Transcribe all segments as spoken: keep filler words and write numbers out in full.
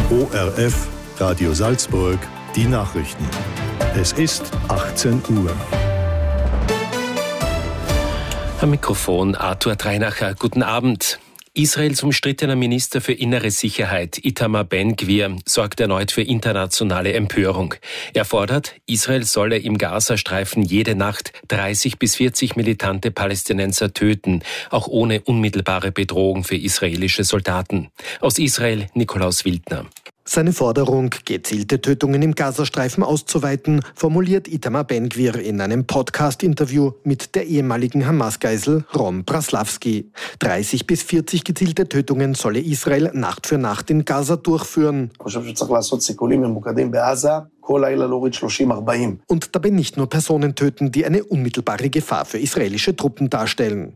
O R F, Radio Salzburg, die Nachrichten. Es ist achtzehn Uhr. Am Mikrofon Arthur Dreinacher. Guten Abend. Israels umstrittener Minister für innere Sicherheit, Itamar Ben-Gvir, sorgt erneut für internationale Empörung. Er fordert, Israel solle im Gazastreifen jede Nacht dreißig bis vierzig militante Palästinenser töten, auch ohne unmittelbare Bedrohung für israelische Soldaten. Aus Israel Nikolaus Wildner. Seine Forderung, gezielte Tötungen im Gazastreifen auszuweiten, formuliert Itamar Ben-Gvir in einem Podcast-Interview mit der ehemaligen Hamas-Geisel Ron Braslavsky. dreißig bis vierzig gezielte Tötungen solle Israel Nacht für Nacht in Gaza durchführen. Und dabei nicht nur Personen töten, die eine unmittelbare Gefahr für israelische Truppen darstellen.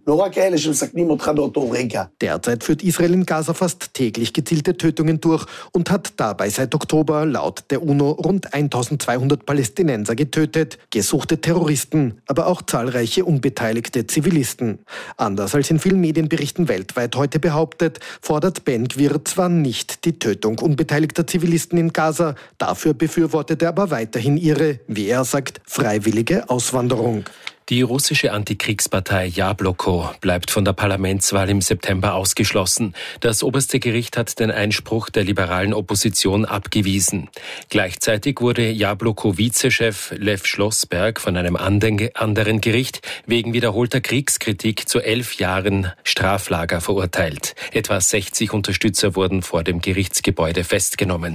Derzeit führt Israel in Gaza fast täglich gezielte Tötungen durch und hat dabei seit Oktober laut der UNO rund eintausendzweihundert Palästinenser getötet, gesuchte Terroristen, aber auch zahlreiche unbeteiligte Zivilisten. Anders als in vielen Medienberichten weltweit heute behauptet, fordert Ben-Gvir zwar nicht die Tötung unbeteiligter Zivilisten in Gaza, dafür befürwortet er aber weiterhin ihre, wie er sagt, freiwillige Auswanderung. Die russische Antikriegspartei Jabloko bleibt von der Parlamentswahl im September ausgeschlossen. Das oberste Gericht hat den Einspruch der liberalen Opposition abgewiesen. Gleichzeitig wurde Jabloko-Vizechef Lev Schlossberg von einem anderen Gericht wegen wiederholter Kriegskritik zu elf Jahren Straflager verurteilt. Etwa sechzig Unterstützer wurden vor dem Gerichtsgebäude festgenommen.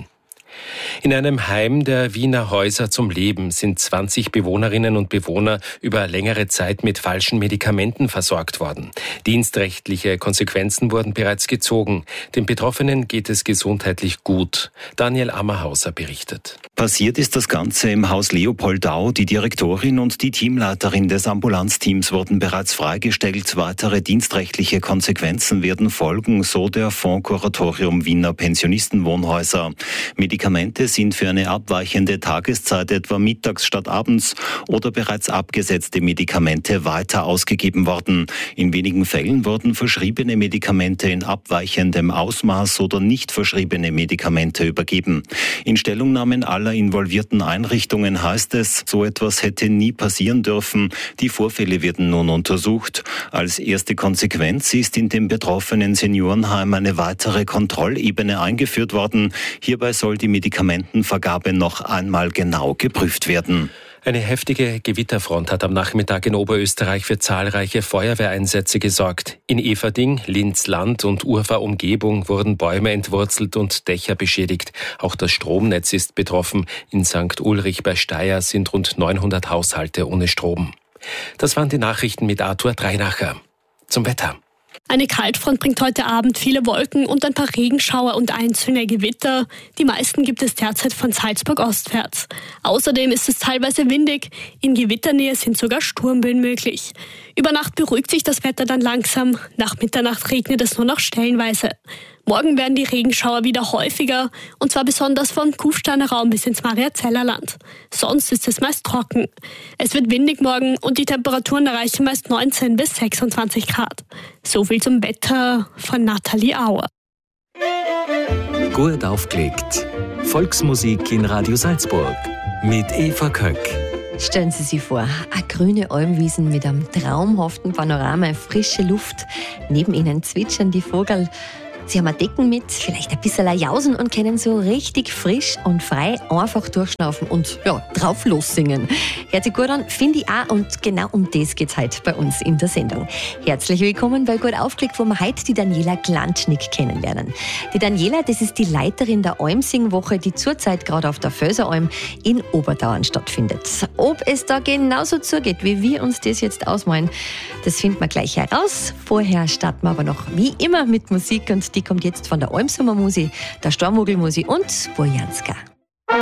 In einem Heim der Wiener Häuser zum Leben sind zwanzig Bewohnerinnen und Bewohner über längere Zeit mit falschen Medikamenten versorgt worden. Dienstrechtliche Konsequenzen wurden bereits gezogen. Den Betroffenen geht es gesundheitlich gut. Daniel Ammerhauser berichtet. Passiert ist das Ganze im Haus Leopoldau. Die Direktorin und die Teamleiterin des Ambulanzteams wurden bereits freigestellt. Weitere dienstrechtliche Konsequenzen werden folgen, so der Fonds Kuratorium Wiener Pensionistenwohnhäuser. Medikamente sind für eine abweichende Tageszeit, etwa mittags statt abends, oder bereits abgesetzte Medikamente weiter ausgegeben worden. In wenigen Fällen wurden verschriebene Medikamente in abweichendem Ausmaß oder nicht verschriebene Medikamente übergeben. In Stellungnahmen aller involvierten Einrichtungen heißt es, so etwas hätte nie passieren dürfen. Die Vorfälle werden nun untersucht. Als erste Konsequenz ist in dem betroffenen Seniorenheim eine weitere Kontrollebene eingeführt worden. Hierbei soll die Medikamentenvergabe noch einmal genau geprüft werden. Eine heftige Gewitterfront hat am Nachmittag in Oberösterreich für zahlreiche Feuerwehreinsätze gesorgt. In Everding, Linz-Land und Urfahr-Umgebung wurden Bäume entwurzelt und Dächer beschädigt. Auch das Stromnetz ist betroffen. In Sankt Ulrich bei Steyr sind rund neunhundert Haushalte ohne Strom. Das waren die Nachrichten mit Arthur Dreinacher. Zum Wetter. Eine Kaltfront bringt heute Abend viele Wolken und ein paar Regenschauer und einzelne Gewitter. Die meisten gibt es derzeit von Salzburg ostwärts. Außerdem ist es teilweise windig. In Gewitternähe sind sogar Sturmböen möglich. Über Nacht beruhigt sich das Wetter dann langsam. Nach Mitternacht regnet es nur noch stellenweise. Morgen werden die Regenschauer wieder häufiger, und zwar besonders vom Kufsteiner Raum bis ins Mariazellerland. Sonst ist es meist trocken. Es wird windig morgen und die Temperaturen erreichen meist neunzehn bis sechsundzwanzig Grad. So viel zum Wetter von Nathalie Auer. Gut aufgelegt. Volksmusik in Radio Salzburg mit Eva Köck. Stellen Sie sich vor, eine grüne Almwiesen mit einem traumhaften Panorama, frische Luft. Neben Ihnen zwitschern die Vögel. Sie haben ein Decken mit, vielleicht ein bisschen Jausen und können so richtig frisch und frei einfach durchschnaufen und ja, drauf lossingen. Hört sich gut an, finde ich auch, und genau um das geht's heute bei uns in der Sendung. Herzlich willkommen bei Gut aufgelegt, wo wir heute die Daniela Glantschnik kennenlernen. Die Daniela, das ist die Leiterin der Almsingwoche, die zurzeit gerade auf der Vöseralm in Oberdauern stattfindet. Ob es da genauso zugeht, wie wir uns das jetzt ausmalen, das finden wir gleich heraus. Vorher starten wir aber noch wie immer mit Musik, und die kommt jetzt von der Almsummer Musi, der Stormvogelmusi und Bojanska.